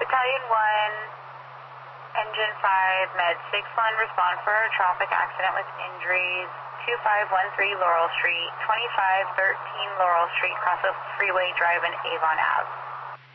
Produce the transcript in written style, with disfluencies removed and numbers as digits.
Battalion 1, Engine 5, Med 6-1, respond for a traffic accident with injuries, 2513 Laurel Street, 2513 Laurel Street, Crossville Freeway Drive and Avon Ave.